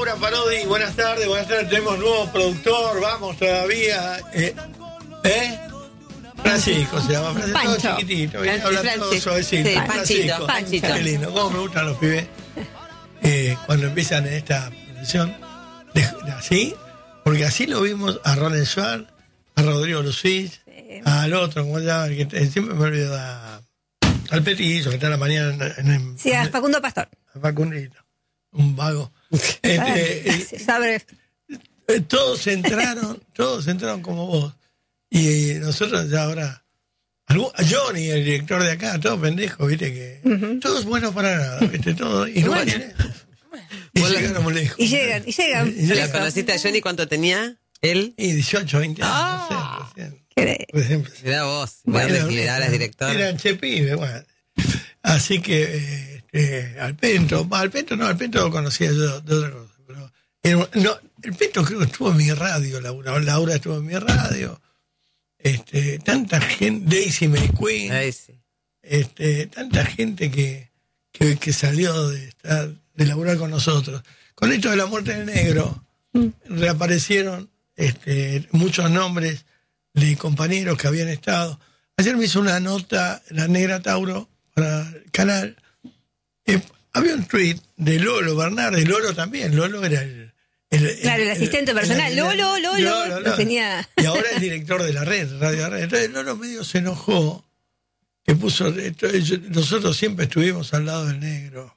Laura Parodi, buenas tardes, tenemos nuevo productor, vamos todavía. Francisco se llama, Francisco, todo chiquitito, habla todo suavecito. Sí, Panchito. Qué lindo, cómo me gustan los pibes cuando empiezan en esta profesión, así, porque así lo vimos a Ron Schwartz, a Rodrigo Lucís, al otro, ¿cómo se llama? Siempre me olvido al Petillo, que está en la mañana a Facundo Pastor. A Facundito, un vago. Sabe. Todos entraron como vos. Y nosotros ya ahora, Johnny, el director de acá, todo pendejo, viste que todos buenos para nada, viste, todo, y no tiene. Y llegaron muy lejos. Y llegan. ¿La conociste a Johnny cuánto tenía él? Y 18, 20 años, no sé, recién. Era vos, ahora es director. Eran chepibe, bueno. Así que al Pento lo conocía yo de otra cosa, pero el Pento creo que estuvo en mi radio, Laura estuvo en mi radio. Tanta gente, Daisy McQueen, tanta gente que salió de laburar con nosotros. Con esto de la muerte del negro, reaparecieron muchos nombres de compañeros que habían estado. Ayer me hizo una nota la Negra Tauro para el canal. Había un tweet de Lolo Bernardi, Lolo también, Lolo era el asistente personal. Lolo lo tenía. Y ahora es director de la red, Radio La Red. Entonces Lolo medio se enojó, que puso, nosotros siempre estuvimos al lado del negro.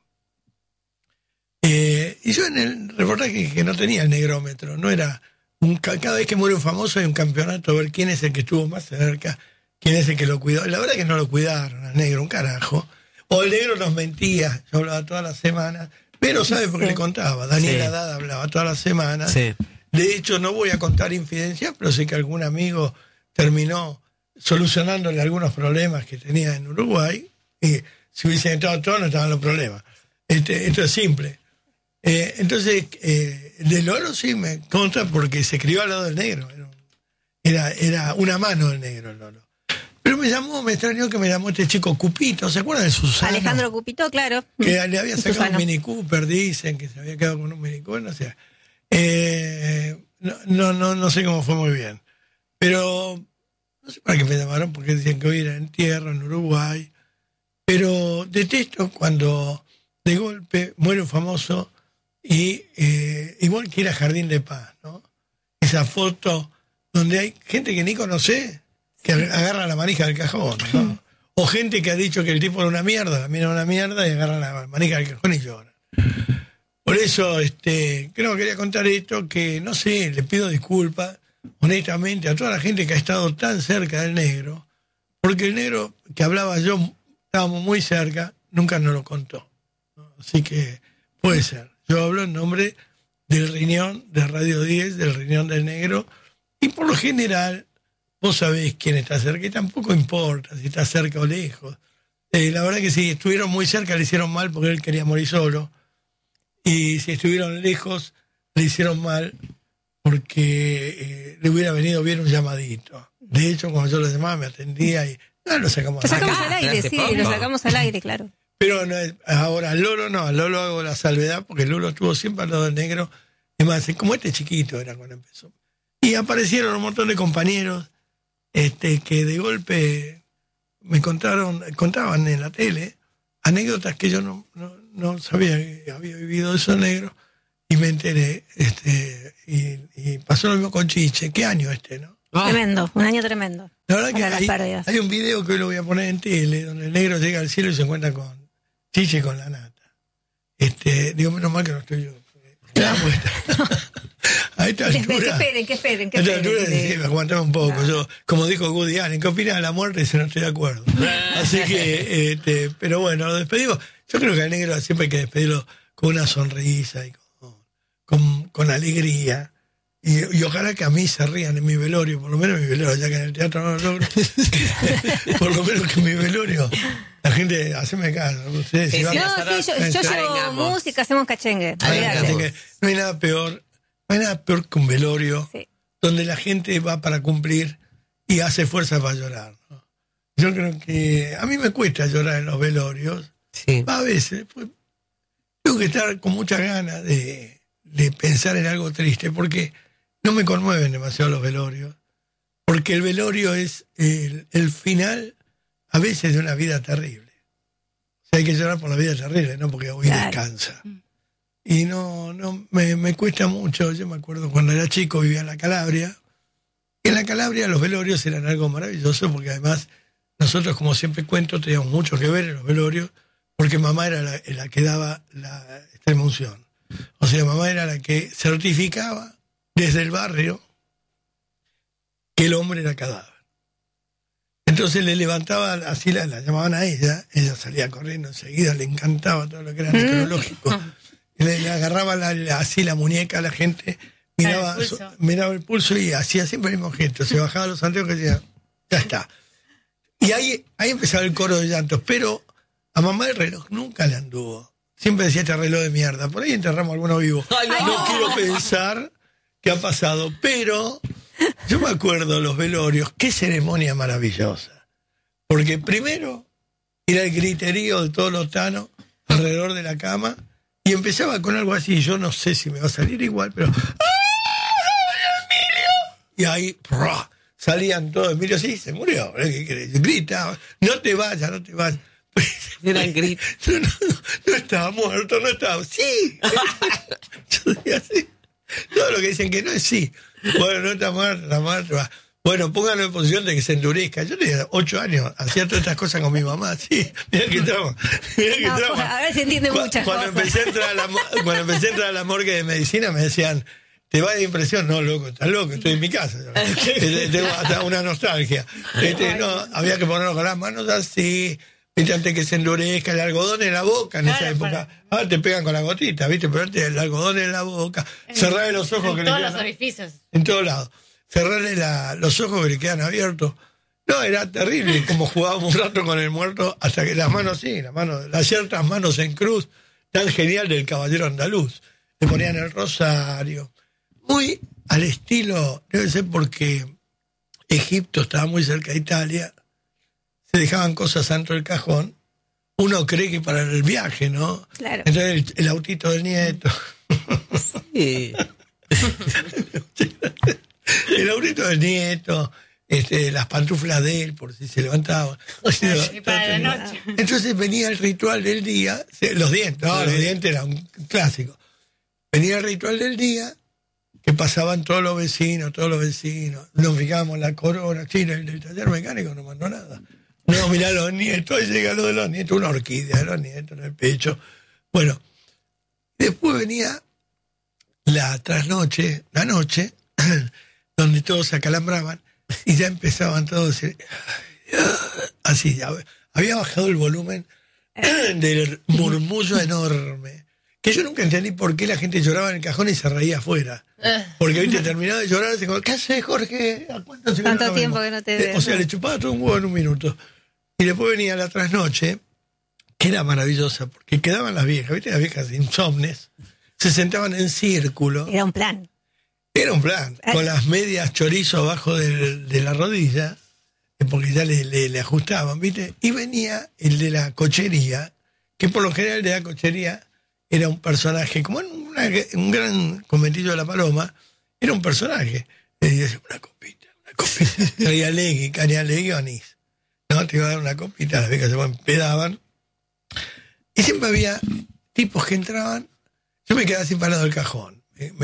Y yo en el reportaje dije que no tenía el negrómetro, no era cada vez que muere un famoso hay un campeonato a ver quién es el que estuvo más cerca, quién es el que lo cuidó. La verdad es que no lo cuidaron al negro, un carajo. O el negro nos mentía, yo hablaba todas las semanas. Pero sabe por qué le contaba. Daniela Dada hablaba todas las semanas. Sí. De hecho, no voy a contar infidencias, pero sé que algún amigo terminó solucionándole algunos problemas que tenía en Uruguay. Y si hubiesen entrado todos, no estaban los problemas. Esto es simple. Entonces, de Lolo sí me consta porque se crió al lado del negro. Era una mano del negro, Lolo. Pero me extrañó que me llamó este chico Cupito, ¿se acuerdan de Susano? Alejandro Cupito, claro. Que le había sacado un Mini Cooper, dicen que se había quedado con un Mini Cooper, no sé. No sé cómo fue muy bien. Pero no sé para qué me llamaron, porque decían que hoy era entierro en Uruguay. Pero detesto cuando de golpe muere un famoso y igual que ir a Jardín de Paz, ¿no? Esa foto donde hay gente que ni conoce, que agarra la manija del cajón, ¿no? O gente que ha dicho que el tipo era una mierda, la mina era una mierda y agarra la manija del cajón y llora. Por eso, creo que quería contar esto, que no sé, le pido disculpas, honestamente, a toda la gente que ha estado tan cerca del negro, porque el negro que hablaba yo, estábamos muy cerca, nunca nos lo contó, ¿no? Así que puede ser. Yo hablo en nombre del riñón de Radio 10, del riñón del negro, y por lo general, vos sabés quién está cerca, y tampoco importa si está cerca o lejos. La verdad que si estuvieron muy cerca le hicieron mal porque él quería morir solo. Y si estuvieron lejos le hicieron mal porque le hubiera venido bien un llamadito. De hecho, cuando yo lo llamaba me atendía y lo sacamos al aire. Lo sacamos al aire, sí, lo sacamos al aire, claro. Pero no, ahora Lolo no, a Lolo hago la salvedad porque Lolo estuvo siempre al lado del negro. Es más, como chiquito era cuando empezó. Y aparecieron un montón de compañeros que de golpe me contaban en la tele anécdotas que yo no sabía que había vivido eso negro y me enteré y pasó lo mismo con Chiche. ¿Qué año no? Tremendo, un año tremendo. La verdad que hay un video que hoy lo voy a poner en tele donde el negro llega al cielo y se encuentra con Chiche y con la nata. Digo, menos mal que no estoy yo. A esta altura, que esperen. Aguantame un poco. Yo, como dijo Woody Allen, ¿qué opinas de la muerte? Dice, no estoy de acuerdo. Así que, pero bueno, lo despedimos. Yo creo que al negro siempre hay que despedirlo con una sonrisa y con alegría. Y ojalá que a mí se rían en mi velorio, por lo menos en mi velorio, ya que en el teatro no lo logro. Por lo menos que en mi velorio. La gente, haceme caso. Ustedes, yo llevo música, hacemos cachengue. No hay nada peor que un velorio donde la gente va para cumplir y hace fuerza para llorar, ¿no? Yo creo que a mí me cuesta llorar en los velorios. Sí. A veces, pues, tengo que estar con muchas ganas de de pensar en algo triste, porque no me conmueven demasiado los velorios, porque el velorio es el final a veces de una vida terrible. O sea, hay que llorar por la vida terrible, no porque hoy descansa. Y no me cuesta mucho. Yo me acuerdo cuando era chico, vivía en la Calabria. Y en la Calabria los velorios eran algo maravilloso, porque además nosotros, como siempre cuento, teníamos mucho que ver en los velorios, porque mamá era la que daba la extrema unción. O sea, mamá era la que certificaba desde el barrio que el hombre era cadáver. Entonces le levantaba, así la llamaban a ella salía corriendo enseguida, le encantaba todo lo que era necrológico. Le agarraba así la muñeca a la gente, miraba el pulso y hacía siempre el mismo gesto. Se bajaba los anteojos y decía, ya está. Y ahí empezaba el coro de llantos, pero a mamá el reloj nunca le anduvo. Siempre decía, este reloj de mierda. Por ahí enterramos a alguno vivo. No quiero pensar qué ha pasado, pero yo me acuerdo los velorios, qué ceremonia maravillosa. Porque primero era el griterío de todos los tanos alrededor de la cama y empezaba con algo así, yo no sé si me va a salir igual, pero ¡Emilio! Y ahí salían todos, Emilio sí, se murió, grita, no te vayas. Eran gritos. No estaba muerto, no estaba. Sí. Yo decía sí. Todo lo que dicen que no es sí. Bueno, no está muerto, va. Bueno, pónganlo en posición de que se endurezca. Yo tenía 8 años, hacía todas estas cosas con mi mamá. Sí, mirá que trauma. A ver si entiende muchas cosas. Cuando empecé a entrar a la morgue de medicina me decían, ¿te va de impresión? No, loco, estás loco, estoy en mi casa. Tengo hasta una nostalgia. No, había que ponerlo con las manos así, antes que se endurezca, el algodón en la boca en esa época. Ahora te pegan con la gotita, ¿viste? Pero antes el algodón en la boca, cerrarle los ojos que le quedan. En todos los orificios. En todos lados. Cerrarle los ojos que le quedan abiertos. No, era terrible, como jugábamos un rato con el muerto, hasta que las manos, las ciertas manos en cruz, tan genial del caballero andaluz. Le ponían el rosario. Muy al estilo, debe ser porque Egipto estaba muy cerca de Italia, se dejaban cosas dentro del cajón. Uno cree que para el viaje, ¿no? Claro. Entonces el autito del nieto. Sí. El autito del nieto, las pantuflas de él, por si se levantaba. Para la noche. Entonces venía el ritual del día, los dientes eran un clásico. Venía el ritual del día, que pasaban todos los vecinos, nos fijábamos la corona, China, el taller mecánico no mandó nada. No, mirá los nietos, ahí llega lo de los nietos, una orquídea de los nietos en el pecho. Bueno, después venía la noche, donde todos se acalambraban, y ya empezaban todos a decir, así, ya había bajado el volumen del murmullo enorme, que yo nunca entendí por qué la gente lloraba en el cajón y se reía afuera. Porque, viste, terminaba de llorar, y decía, ¿qué haces, Jorge? ¿Cuánto tiempo que no te veo? O sea, le chupaba todo un huevo en un minuto. Y después venía la trasnoche, que era maravillosa, porque quedaban las viejas, viste, las viejas insomnes, se sentaban en círculo. Era un plan, con las medias chorizo abajo de la rodilla, porque ya le ajustaban, viste, y venía el de la cochería, que por lo general el de la cochería era un personaje, como en un gran conventillo de la Paloma, era un personaje. Le decía, una copita. Cañalegui o anís. No, te iba a dar una copita, las viejas se empedaban. Y siempre había tipos que entraban, yo me quedaba sin parado del cajón.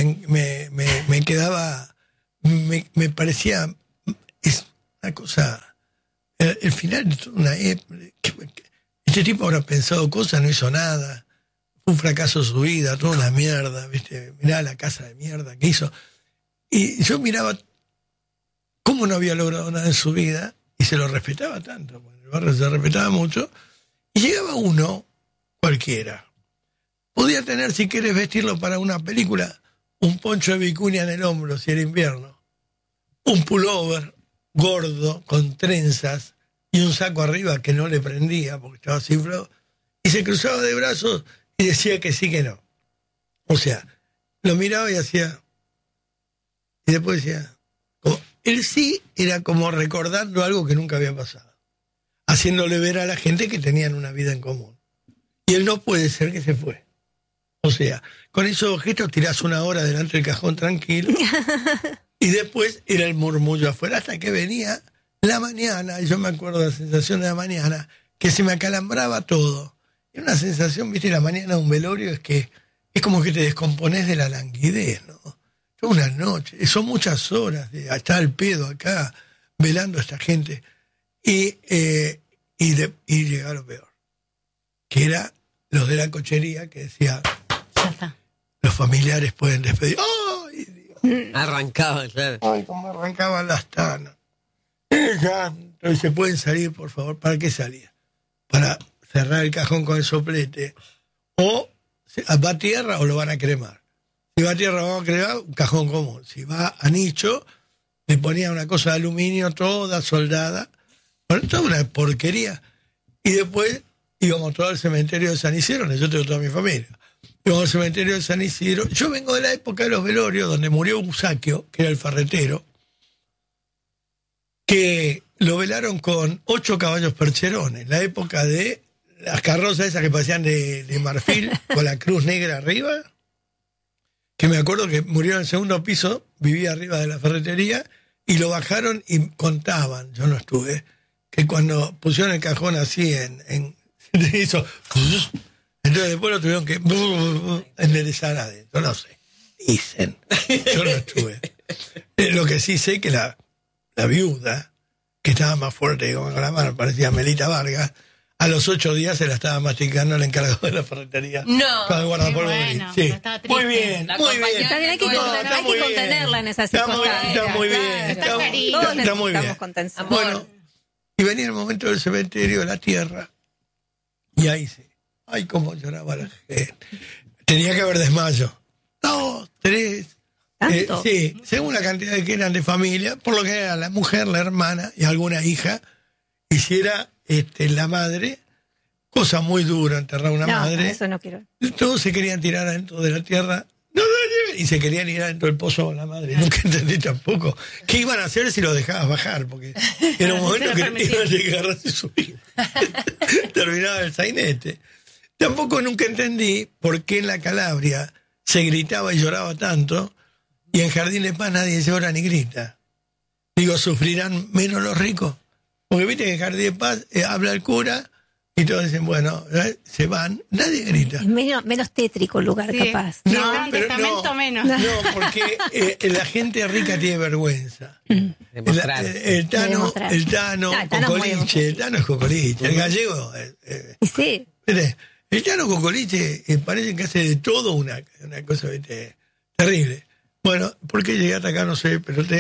Me quedaba, me parecía, es una cosa, el final de toda una época. Este tipo habrá pensado cosas, no hizo nada. Un fracaso su vida, toda una mierda, ¿viste? Mirá la casa de mierda que hizo. Y yo miraba cómo no había logrado nada en su vida y se lo respetaba tanto. En el barrio se respetaba mucho. Y llegaba uno, cualquiera. Podía tener, si quieres vestirlo para una película, un poncho de vicuña en el hombro, si era invierno. Un pullover gordo, con trenzas y un saco arriba que no le prendía porque estaba cifrado. Y se cruzaba de brazos y decía que sí, que no. O sea, lo miraba y hacía. Y después decía. El sí era como recordando algo que nunca había pasado. Haciéndole ver a la gente que tenían una vida en común. Y él no puede ser que se fue. O sea, con esos objetos tirás 1 hora delante del cajón tranquilo y después era el murmullo afuera hasta que venía la mañana, y yo me acuerdo de la sensación de la mañana, que se me acalambraba todo. Era una sensación, viste, la mañana de un velorio es que es como que te descomponés de la languidez, ¿no? Toda una noche, son muchas horas de estar al pedo acá, velando a esta gente. Y llegaba lo peor, que era los de la cochería que decía, ya está. Los familiares pueden despedir. ¡Ay, Dios! Arrancaban, claro. Ay, cómo arrancaban las tanas. Entonces, ¿se pueden salir, por favor? ¿Para qué salía? Para cerrar el cajón con el soplete. O va a tierra o lo van a cremar. Si va a tierra, vamos a cremar un cajón común. Si va a nicho, le ponía una cosa de aluminio toda soldada. Bueno, toda una porquería. Y después íbamos todos al cementerio de San Isidro, yo tengo toda mi familia. Íbamos al cementerio de San Isidro. Yo vengo de la época de los velorios, donde murió Eusaquio, que era el ferretero, que lo velaron con 8 caballos percherones, la época de las carrozas esas que parecían de marfil, con la cruz negra arriba, que me acuerdo que murió en el 2.º piso, vivía arriba de la ferretería, y lo bajaron y contaban, yo no estuve, que cuando pusieron el cajón así hizo, entonces después lo tuvieron que enderezar adentro, no sé, dicen, yo no estuve. Lo que sí sé que la viuda, que estaba más fuerte con la mano, parecía Melita Vargas, a los 8 días se la estaba masticando el encargado de la ferretería. No. Con el guardapolvo bueno, sí. Muy bien, muy bien. Está bien, hay que contenerla en esas circunstancias. Está muy bien. Está muy bien. Bueno, y venía el momento del cementerio de la tierra, y ahí sí. Ay, cómo lloraba la gente. Tenía que haber desmayo. 2, 3. Sí, según la cantidad de que eran de familia, por lo que era la mujer, la hermana y alguna hija, hiciera la madre, cosa muy dura enterrar a una madre. Eso no quiero. Todos se querían tirar adentro de la tierra, y se querían ir adentro del pozo con la madre. Nunca entendí tampoco qué iban a hacer si lo dejabas bajar, porque era un momento que iban a llegar a subir. Terminaba el sainete. Tampoco nunca entendí por qué en la Calabria se gritaba y lloraba tanto, y en Jardín de Paz nadie llora ni grita. Digo, ¿sufrirán menos los ricos? Porque viste que en Jardín de Paz habla el cura y todos dicen, bueno, se van, nadie grita. Es menos tétrico el lugar, capaz. No, menos. No, porque la gente rica tiene vergüenza. El Tano Cocoliche, el Tano es Cocoliche, el gallego. Sí. El Tano Cocoliche parece que hace de todo una cosa terrible. Bueno, ¿por qué llegué hasta acá? No sé, pero te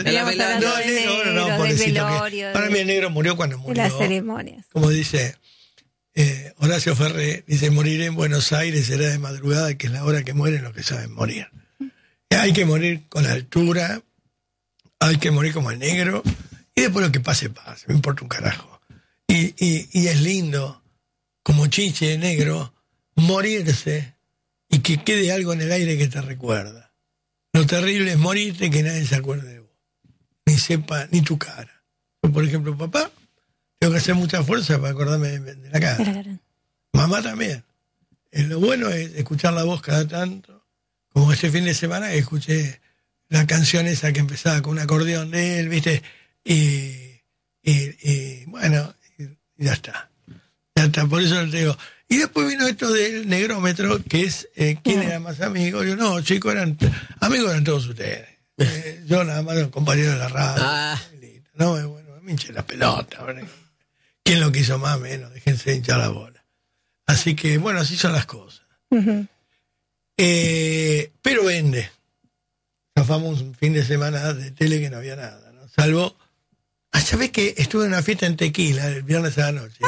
No, pobrecito. Para mí el negro murió cuando murió. Las ceremonias. Como dice Horacio Ferré, dice, moriré en Buenos Aires, será de madrugada, que es la hora que mueren los que saben morir. Hay que morir con altura, hay que morir como el negro, y después lo que pase, me importa un carajo. Y es lindo, como Chiche negro, morirse y que quede algo en el aire que te recuerda. Lo terrible es morirte y que nadie se acuerde de vos, ni sepa, ni tu cara. Yo, por ejemplo, papá, tengo que hacer mucha fuerza para acordarme de la cara. Mamá también. Lo bueno es escuchar la voz cada tanto, como este fin de semana que escuché la canción esa que empezaba con un acordeón de él, ¿viste? Y bueno, y ya está. Por eso te digo. Y después vino esto del negrómetro, que es quién era más amigo. Yo, no, chicos, amigos eran todos ustedes. Yo nada más un compañero de la radio. No, bueno, me hinché la pelota. ¿Verdad? ¿Quién lo quiso más o menos? Déjense hinchar la bola. Así que, bueno, así son las cosas. Pero vende. Zafamos un fin de semana de tele que no había nada, ¿no? Salvo... ¿sabés que estuve en una fiesta en Tequila el viernes a la noche?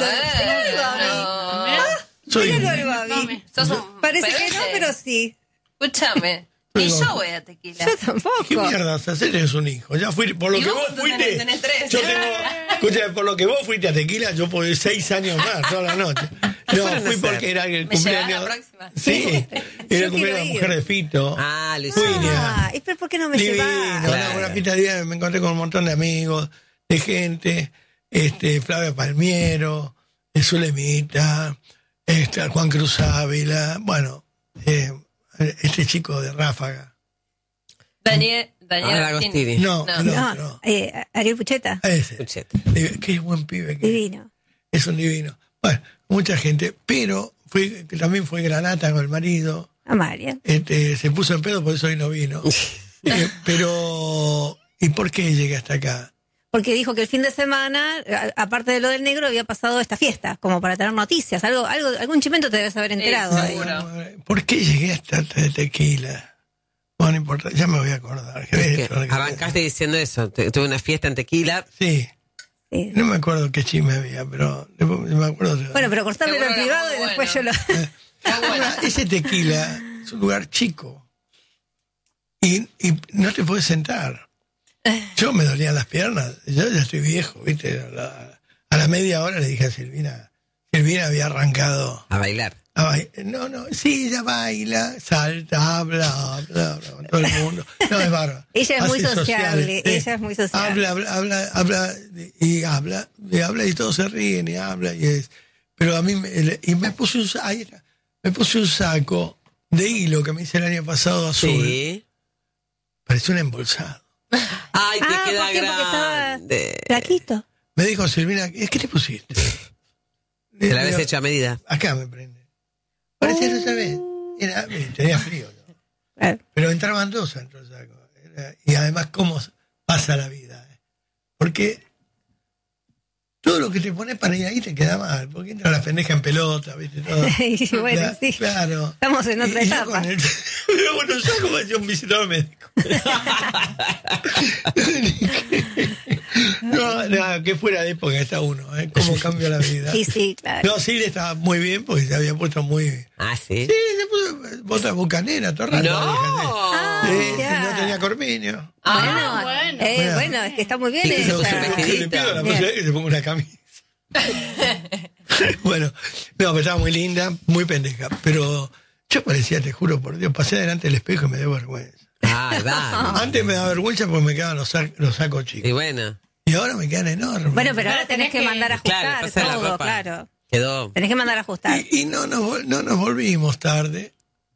Parece que no, pero sí. Escúchame. Y yo voy a Tequila. Yo tampoco. ¿Qué mierda hacer? Eres un hijo. Ya fui, por lo que vos fuiste. Escúchame, por lo que vos fuiste a Tequila, yo puedo ir 6 años más, toda la noche. No, fui porque era el cumpleaños. La próxima. Sí, era el cumpleaños de la mujer de Fito. Luciana. ¿Y por qué no me llevas? Una fiesta de día, me encontré con un montón de amigos, de gente, Flavia Palmiero, Zulemita, Juan Cruz Ávila, bueno, este chico de Ráfaga. Daniel Agostini. No. Ariel Pucheta. Ese. Pucheta. Qué buen pibe. Divino. Es un divino. Bueno, mucha gente, pero también fue Granata con el marido. Amalia. Se puso en pedo, por eso hoy no vino. Pero, ¿y por qué llegué hasta acá? Porque dijo que el fin de semana, aparte de lo del negro, había pasado esta fiesta, como para tener noticias. Algún chimento te debes haber enterado. seguro. ¿Por qué llegué hasta el tequila? Bueno, no importa, ya me voy a acordar. Arrancaste diciendo eso. Tuve una fiesta en Tequila. Sí. Sí. No me acuerdo qué chisme había, pero después me acuerdo. Bueno, pero cortámelo en Seguro privado era y muy después bueno. yo lo... Ahora, ese tequila es un lugar chico. Y no te puedes sentar. Yo me dolían las piernas. Yo ya estoy viejo, ¿viste? A la media hora le dije a Silvina. Silvina había arrancado. A bailar. No, sí, ella baila, salta, habla con todo el mundo. No, es bárbaro. Ella es muy Hace sociable, sociales, sí. ella es muy sociable. Habla y todos se ríen y habla pero a mí me puse un saco de hilo que me hice el año pasado azul. Sí. Parecía un embolsado. Ay, te queda ¿por qué? Porque estaba grande. flaquito. Me dijo Silvina, ¿qué te pusiste? Te la habías Digo, hecho a medida. Acá me prende. Parecía, no sabés. Tenía frío, ¿no? Claro. Pero entraban dos dentro del saco. Y además, cómo pasa la vida. Porque todo lo que te pones para ir ahí te queda mal. Porque entra la pendeja en pelota, ¿viste? Todo. Y bueno, sí. Claro. Estamos en otra Y yo etapa. pero bueno, yo como decía un visitador médico. No, que fuera de época está uno, ¿eh? Cómo cambia la vida. Sí, claro. No, sí, estaba muy bien porque se había puesto muy... Ah, sí. Sí, se puso bota bucanera, todo raro. No. mirá. No tenía corpiño. Bueno, es que está muy bien Sí, esa. no, Le pido la Bien. posibilidad de que se ponga una camisa. Bueno, no, pero estaba muy linda, muy pendeja. Pero yo parecía, te juro por Dios, pasé delante del espejo y me dio vergüenza. Ah, va. Antes me daba vergüenza porque me quedaban los sacos Y chicos. bueno. Y ahora me quedan enormes. Bueno, pero ahora tenés que mandar a Claro, ajustar pasa la todo, ropa. claro. Quedó. Tenés que mandar a ajustar. Y no nos volvimos tarde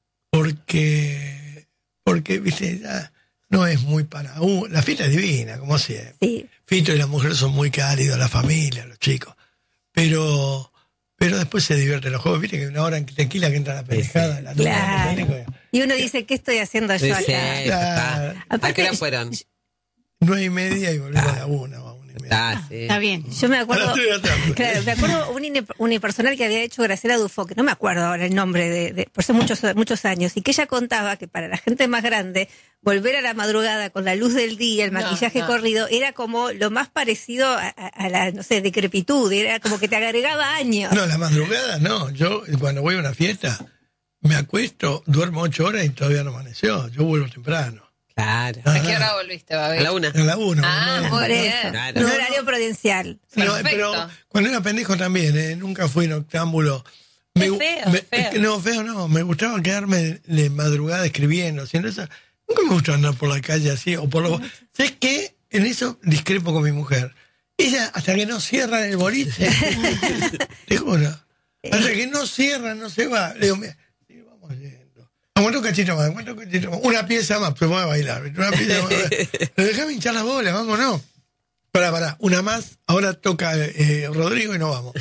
porque viste, ya no es muy para la fiesta es divina, como siempre. Sí. Fito y la mujer son muy cálidos, la familia, los chicos. Pero después se divierten los juegos, viste que hay una hora en Tequila que entra la pendejada, la toma, Claro. Y uno dice, ¿qué estoy haciendo yo Sí, acá? Claro. ¿A qué hora fueron? 9:30 y volvimos a la 1:30. Ah, sí. Está bien. Yo me acuerdo, Ahora estoy atrás. claro, me acuerdo un unipersonal que había hecho Graciela Dufo, que no me acuerdo ahora el nombre por ser muchos años, y que ella contaba que para la gente más grande, volver a la madrugada con la luz del día, el maquillaje corrido, era como lo más parecido a la, no sé, decrepitud, era como que te agregaba años. No, la madrugada no. Yo cuando voy a una fiesta me acuesto, duermo 8 horas y todavía no amaneció. Yo vuelvo temprano. Claro. Ah, ¿A qué hora volviste, Babi? A la 1. A la 1. Ah, ¿no? muy Por bien. eso, Claro. un horario prudencial. No, Perfecto. pero cuando era pendejo también, nunca fui noctámbulo. Es feo. No, feo no. Me gustaba quedarme de madrugada escribiendo, haciendo eso. Nunca me gustó andar por la calle así. ¿Sabes qué? En eso discrepo con mi mujer. Ella, hasta que no cierran el boliche, te juro, hasta que no cierran, no se va. Le digo, mira, sí, vamos yendo. Aguanta un cachito más, una pieza más, pero voy a bailar. Una pieza más. Pero déjame hinchar la bola, vámonos. Pará, una más, ahora toca Rodrigo y no vamos.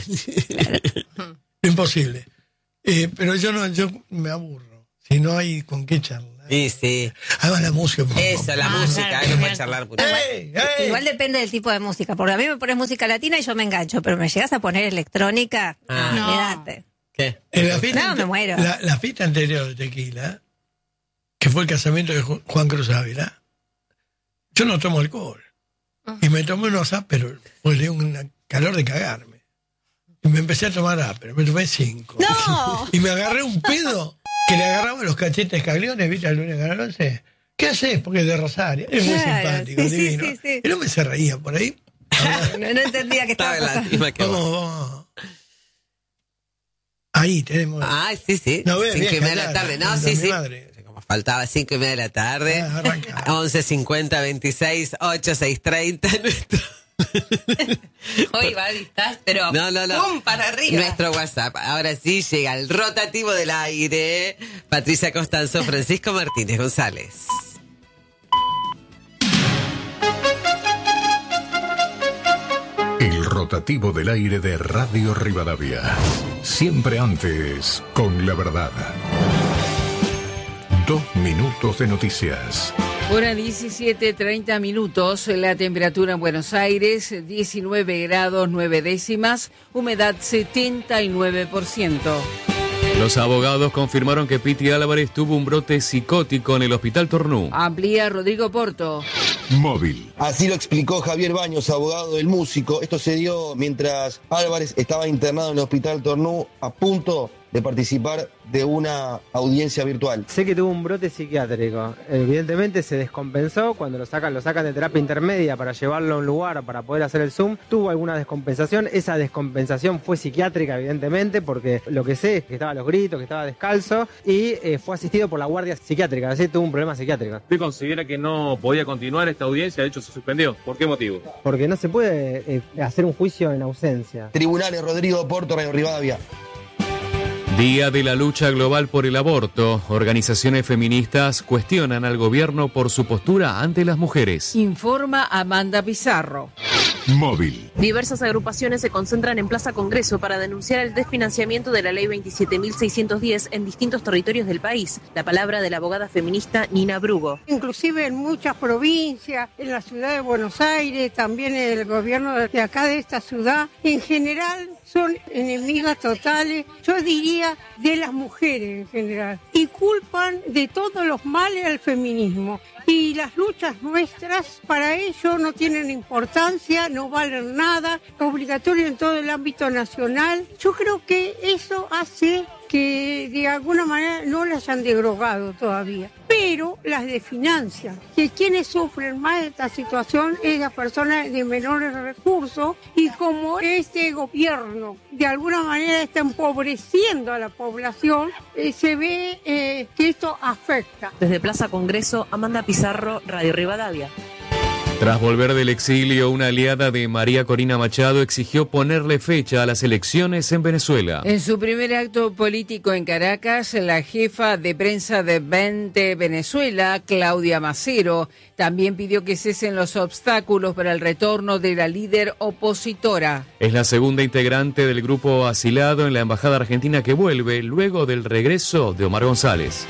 Imposible. Pero yo me aburro. Si no hay con qué charlar. Sí. Además la música. Eso, la música, claro, no puede claro. charlar mucho. ¡Ey! Igual depende del tipo de música, porque a mí me pones música latina y yo me engancho, pero me llegas a poner electrónica, Ah. No. olvídate. ¿Qué? En la fiesta No, me muero. La fiesta anterior de Tequila, que fue el casamiento de Juan Cruz Ávila, yo no tomo alcohol. Y me tomé unos áperos, porque le dio un calor de cagarme. Y me empecé a tomar áperos, me tomé 5. ¡No! Y me agarré un pedo que le agarraba los cachetes cagliones, ¿viste? Al lunes Canalonce. ¿Qué haces? Porque es de Rosario. Es muy Claro, simpático, sí, sí, divino. sí. El hombre se reía por ahí. No entendía que estaba Estaba en la pasando. misma que vos. Vamos. Ahí tenemos. Ah, sí. No, ve, 5:30 de la vieja, tarde. claro, No, mi sí. madre. Como faltaba 5:30 de la tarde. Ah, arranca. 11:50, 26, 8, 6:30. Hoy va a distar, pero No. ¡pum! Para arriba. Nuestro WhatsApp. Ahora sí llega el rotativo del aire. Patricia Costanzo, Francisco Martínez González. El rotativo del aire de Radio Rivadavia. Siempre antes, con la verdad. 2 minutos de noticias. Hora 17:30 minutos, la temperatura en Buenos Aires, 19 grados 9 décimas, humedad 79%. Los abogados confirmaron que Piti Álvarez tuvo un brote psicótico en el Hospital Tornú. Amplía Rodrigo Porto. Móvil. Así lo explicó Javier Baños, abogado del músico. Esto se dio mientras Álvarez estaba internado en el Hospital Tornú a punto de participar de una audiencia virtual. Sé que tuvo un brote psiquiátrico. Evidentemente se descompensó cuando lo sacan de terapia intermedia para llevarlo a un lugar para poder hacer el Zoom. Tuvo alguna descompensación. Esa descompensación fue psiquiátrica, evidentemente, porque lo que sé es que estaba a los gritos, que estaba descalzo y fue asistido por la guardia psiquiátrica. Así tuvo un problema psiquiátrico. ¿Usted considera que no podía continuar esta audiencia? De hecho, se suspendió. ¿Por qué motivo? Porque no se puede hacer un juicio en ausencia. Tribunales, Rodrigo Porto, Radio Rivadavia. Día de la lucha global por el aborto. Organizaciones feministas cuestionan al gobierno por su postura ante las mujeres. Informa Amanda Pizarro. Móvil. Diversas agrupaciones se concentran en Plaza Congreso para denunciar el desfinanciamiento de la Ley 27.610 en distintos territorios del país. La palabra de la abogada feminista Nina Brugo. Inclusive en muchas provincias, en la ciudad de Buenos Aires, también en el gobierno de acá de esta ciudad, en general son enemigas totales, yo diría, de las mujeres en general, y culpan de todos los males al feminismo. Y las luchas nuestras para ello no tienen importancia, no valen nada, obligatorio en todo el ámbito nacional. Yo creo que eso hace que de alguna manera no las han derogado todavía, pero las desfinancian, que quienes sufren más de esta situación es las personas de menores recursos, y como este gobierno de alguna manera está empobreciendo a la población, se ve que esto afecta. Desde Plaza Congreso, Amanda Pizarro, Radio Rivadavia. Tras volver del exilio, una aliada de María Corina Machado exigió ponerle fecha a las elecciones en Venezuela. En su primer acto político en Caracas, la jefa de prensa de 20 Venezuela, Claudia Macero, también pidió que cesen los obstáculos para el retorno de la líder opositora. Es la segunda integrante del grupo asilado en la Embajada Argentina que vuelve luego del regreso de Omar González.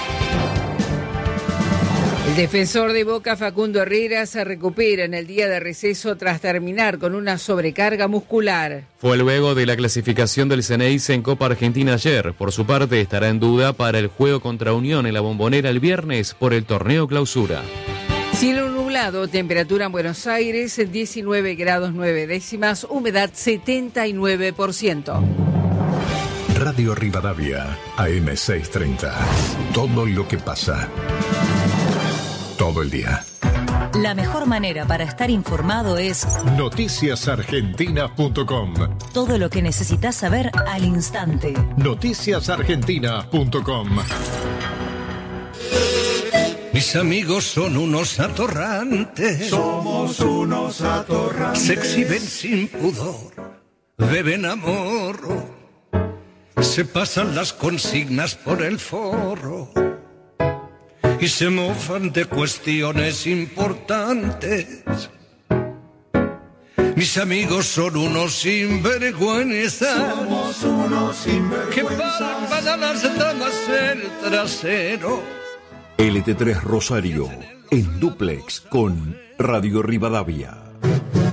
El defensor de Boca, Facundo Herrera, se recupera en el día de receso tras terminar con una sobrecarga muscular. Fue luego de la clasificación del Ceneice en Copa Argentina ayer. Por su parte, estará en duda para el juego contra Unión en la Bombonera el viernes por el torneo Clausura. Cielo nublado, temperatura en Buenos Aires 19 grados 9 décimas, humedad 79%. Radio Rivadavia, AM630. Todo lo que pasa. Todo el día. La mejor manera para estar informado es noticiasargentinas.com. Todo lo que necesitas saber al instante. Noticiasargentinas.com. Mis amigos son unos atorrantes. Somos unos atorrantes. Se exhiben sin pudor, beben a morro, se pasan las consignas por el forro y se mofan de cuestiones importantes. Mis amigos son unos sinvergüenzas. Somos unos sinvergüenzas. Que parpan a las damas el trasero. LT3 Rosario, en dúplex con Radio Rivadavia.